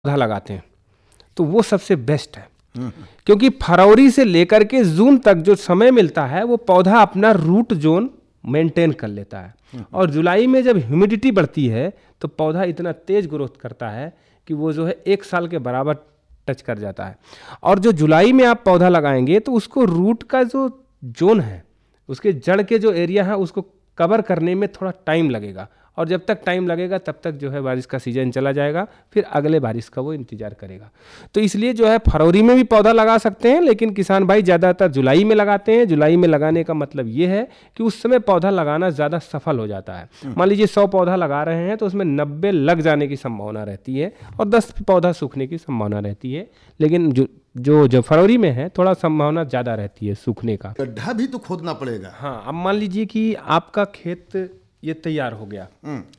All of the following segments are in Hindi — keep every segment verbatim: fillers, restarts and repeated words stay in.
पौधा लगाते हैं तो वो सबसे बेस्ट है, क्योंकि फरवरी से लेकर के जून तक जो समय मिलता है वो पौधा अपना रूट जोन मेंटेन कर लेता है। और जुलाई में जब ह्यूमिडिटी बढ़ती है तो पौधा इतना तेज ग्रोथ करता है कि वो जो है एक साल के बराबर टच कर जाता है। और जो जुलाई में आप पौधा लगाएंगे तो उसको रूट का जो जोन है, उसके जड़ के जो एरिया है उसको कवर करने में थोड़ा टाइम लगेगा, और जब तक टाइम लगेगा तब तक जो है बारिश का सीजन चला जाएगा, फिर अगले बारिश का वो इंतजार करेगा। तो इसलिए जो है फरवरी में भी पौधा लगा सकते हैं, लेकिन किसान भाई ज़्यादातर जुलाई में लगाते हैं। जुलाई में लगाने का मतलब ये है कि उस समय पौधा लगाना ज़्यादा सफल हो जाता है। मान लीजिए सौ पौधा लगा रहे हैं तो उसमें नब्बे लग जाने की संभावना रहती है और दस पौधा सूखने की संभावना रहती है, लेकिन जो जो जो फरवरी में है थोड़ा संभावना ज़्यादा रहती है सूखने का। गड्ढा भी तो खोदना पड़ेगा। हाँ, अब मान लीजिए कि आपका खेत ये तैयार हो गया,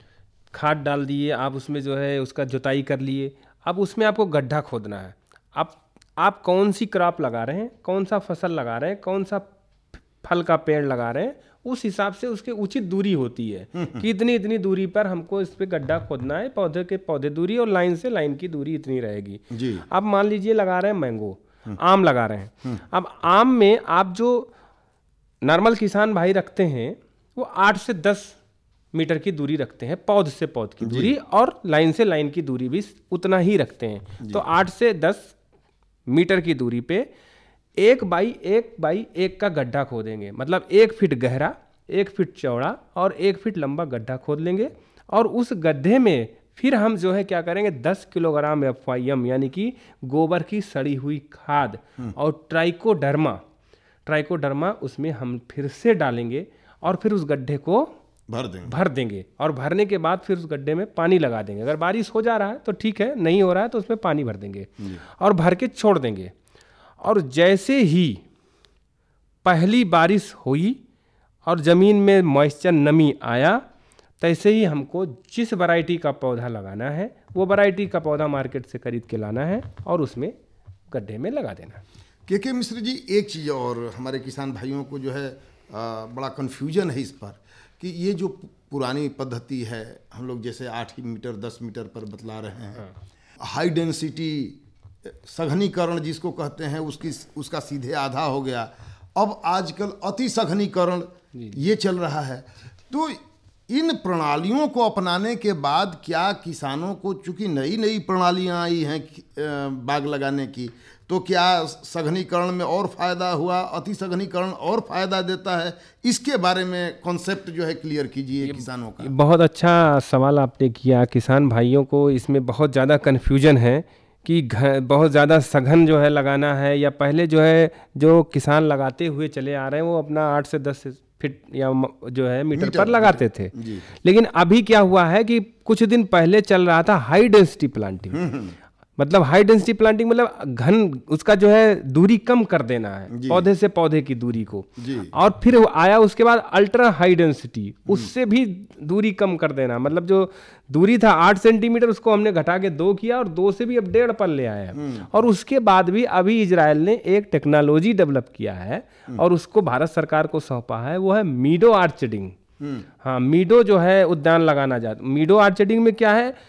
खाद डाल दिए आप, उसमें जो है उसका जुताई कर लिए, अब उसमें आपको गड्ढा खोदना है। अब आप कौन सी क्रॉप लगा रहे हैं, कौन सा फसल लगा रहे हैं, कौन सा फल का पेड़ लगा रहे हैं, उस हिसाब से उसकी उचित दूरी होती है कि इतनी इतनी दूरी पर हमको इस पे गड्ढा खोदना है, पौधे के पौधे दूरी और लाइन से लाइन की दूरी इतनी रहेगी जी। अब मान लीजिए लगा रहे हैं मैंगो, आम लगा रहे हैं। अब आम में आप जो नॉर्मल किसान भाई रखते हैं वो आठ से दस मीटर की दूरी रखते हैं, पौध से पौध की दूरी, और लाइन से लाइन की दूरी भी उतना ही रखते हैं। तो आठ से दस मीटर की दूरी पे एक बाई एक बाई एक का गड्ढा खोदेंगे, मतलब एक फीट गहरा, एक फीट चौड़ा और एक फीट लंबा गड्ढा खोद लेंगे। और उस गड्ढे में फिर हम जो है क्या करेंगे, दस किलोग्राम एफ वाई एम यानी कि गोबर की सड़ी हुई खाद और ट्राइकोडर्मा ट्राइकोडर्मा उसमें हम फिर से डालेंगे और फिर उस गड्ढे को भर देंगे भर देंगे और भरने के बाद फिर उस गड्ढे में पानी लगा देंगे। अगर बारिश हो जा रहा है तो ठीक है, नहीं हो रहा है तो उसमें पानी भर देंगे और भर के छोड़ देंगे। और जैसे ही पहली बारिश हुई और ज़मीन में मॉइस्चर नमी आया, तैसे ही हमको जिस वैरायटी का पौधा लगाना है वो वैरायटी का पौधा मार्केट से खरीद के लाना है और उसमें गड्ढे में लगा देना। के के मिश्र जी, एक चीज़ और हमारे किसान भाइयों को जो है आ, बड़ा कन्फ्यूजन है इस पर कि ये जो पुरानी पद्धति है, हम लोग जैसे आठ मीटर दस मीटर पर बतला रहे हैं, हाई डेंसिटी सघनीकरण जिसको कहते हैं, उसकी उसका सीधे आधा हो गया। अब आजकल अति सघनीकरण ये चल रहा है। तो इन प्रणालियों को अपनाने के बाद क्या किसानों को, चूंकि नई नई प्रणालियां आई हैं बाग लगाने की, तो क्या सघनीकरण में और फायदा हुआ, अति सघनीकरण और फायदा देता है? इसके बारे में कॉन्सेप्ट जो है क्लियर कीजिए किसानों का। बहुत अच्छा सवाल आपने किया। किसान भाइयों को इसमें बहुत ज़्यादा कन्फ्यूजन है कि बहुत ज़्यादा सघन जो है लगाना है, या पहले जो है जो किसान लगाते हुए चले आ रहे हैं वो अपना आठ से दस फीट या जो है मीटर, मीटर पर लगाते थे। लेकिन अभी क्या हुआ है कि कुछ दिन पहले चल रहा था हाई डेंसिटी प्लांटिंग। मतलब हाई डेंसिटी प्लांटिंग मतलब घन, उसका जो है दूरी कम कर देना है, पौधे से पौधे की दूरी को। और फिर आया उसके बाद अल्ट्रा हाई डेंसिटी, उससे भी दूरी कम कर देना। मतलब जो दूरी था आठ सेंटीमीटर उसको हमने घटा के दो किया और दो से भी अब डेढ़ पर ले आया। और उसके बाद भी अभी इजराइल ने एक टेक्नोलॉजी डेवलप किया है और उसको भारत सरकार को सौंपा है, वो है मीडो आर्चर्डिंग। हाँ, मीडो जो है उद्यान लगाना जाता। मीडो आर्चर्डिंग में क्या है,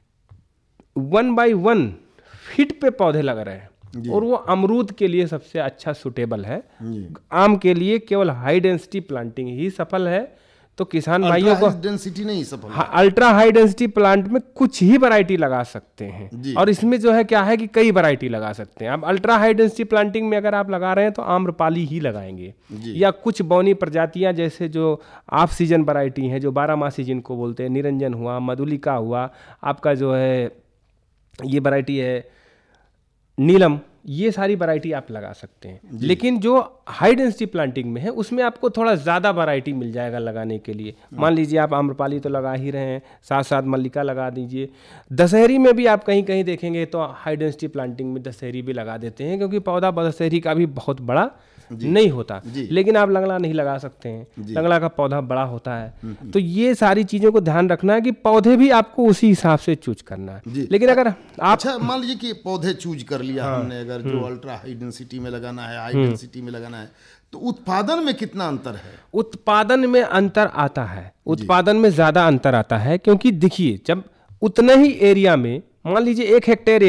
वन बाई वन फीट पे पौधे लग रहे हैं और वो अमरूद के लिए सबसे अच्छा सुटेबल है। आम के लिए केवल हाई डेंसिटी प्लांटिंग ही सफल है। तो किसान भाइयों को डेंसिटी नहीं सफल है। अल्ट्रा हाई डेंसिटी प्लांट में कुछ ही वैरायटी लगा सकते हैं, और इसमें जो है क्या है कि कई वैरायटी लगा सकते हैं। अब अल्ट्रा हाई डेंसिटी प्लांटिंग में अगर आप लगा रहे हैं तो आम्रपाली ही लगाएंगे, या कुछ बौनी प्रजातियां जैसे जो ऑफ सीजन वैरायटी हैं, जो बारह मासी जिनको बोलते हैं, निरंजन हुआ, मधुलिका हुआ, आपका जो है ये वैरायटी है नीलम, ये सारी वैरायटी आप लगा सकते हैं। लेकिन जो हाई डेंसिटी प्लांटिंग में है उसमें आपको थोड़ा ज़्यादा वैरायटी मिल जाएगा लगाने के लिए। मान लीजिए आप आम्रपाली तो लगा ही रहे हैं, साथ साथ मल्लिका लगा दीजिए। दशहरी में भी आप कहीं कहीं देखेंगे तो हाई डेंसिटी प्लांटिंग में दशहरी भी लगा देते हैं, क्योंकि पौधा दशहरी का भी बहुत बड़ा नहीं होता। लेकिन आप लंगड़ा नहीं लगा सकते हैं, लंगड़ा का पौधा बड़ा होता है। तो ये सारी चीज़ों को ध्यान रखना है कि पौधे भी आपको उसी हिसाब से चूज करना है। लेकिन अगर आप अच्छा मान लीजिए कि पौधे चूज कर लिया हाँ, हमने, अगर जो अल्ट्रा हाई डेंसिटी में लगाना है, हाई डेंसिटी में लगाना है, तो उत्पादन में कितना अंतर है? उत्पादन में अंतर आता है, उत्पादन में ज़्यादा अंतर आता है, क्योंकि देखिए जब उतने ही एरिया में, मान लीजिए एक हेक्टेयर